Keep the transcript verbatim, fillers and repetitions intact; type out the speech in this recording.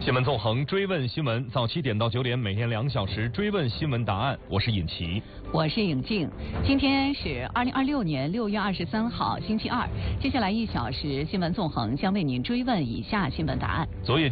新闻纵横，追问新闻，早七点到九点，每天两小时追问新闻答案。我是尹奇， 我是尹静。今天是二零二六年六月二十三号，星期二。接下来一小时，新闻纵横将为您追问以下新闻答案。 昨夜。